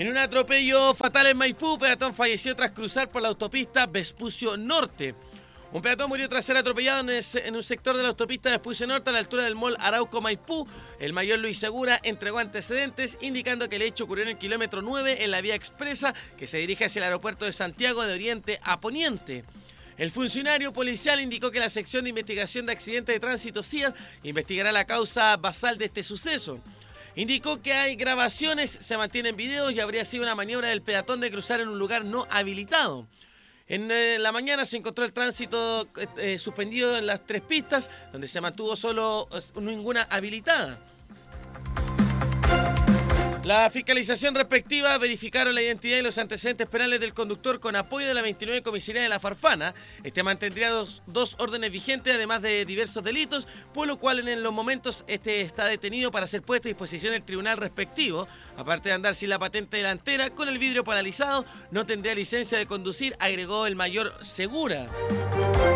En un atropello fatal en Maipú, peatón falleció tras cruzar por la autopista Vespucio Norte. Un peatón murió tras ser atropellado en un sector de la autopista Vespucio Norte a la altura del mall Arauco Maipú. El mayor Luis Segura entregó antecedentes indicando que el hecho ocurrió en el kilómetro 9 en la vía expresa que se dirige hacia el aeropuerto de Santiago de oriente a poniente. El funcionario policial indicó que la sección de investigación de accidentes de tránsito CIA investigará la causa basal de este suceso. Indicó que hay grabaciones, se mantienen videos y habría sido una maniobra del peatón de cruzar en un lugar no habilitado. En la mañana se encontró el tránsito suspendido en las tres pistas, donde se mantuvo solo ninguna habilitada. La fiscalización respectiva verificaron la identidad y los antecedentes penales del conductor con apoyo de la 29 Comisaría de la Farfana. Este mantendría dos órdenes vigentes, además de diversos delitos, por lo cual en los momentos este está detenido para ser puesto a disposición del tribunal respectivo. Aparte de andar sin la patente delantera, con el vidrio paralizado, no tendría licencia de conducir, agregó el mayor Segura.